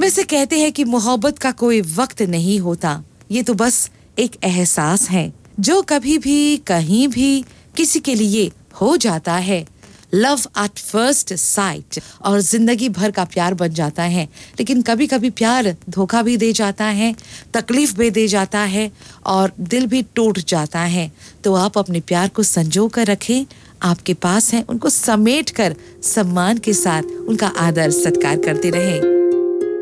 वैसे कहते हैं कि मोहब्बत का कोई वक्त नहीं होता, ये तो बस एक एहसास है जो कभी भी कहीं भी किसी के लिए हो जाता है। लव एट फर्स्ट साइट और जिंदगी भर का प्यार बन जाता है। लेकिन कभी कभी प्यार धोखा भी दे जाता है, तकलीफ भी दे जाता है और दिल भी टूट जाता है। तो आप अपने प्यार को संजो कर रखें, आपके पास है, उनको समेट कर सम्मान के साथ उनका आदर सत्कार करते रहें।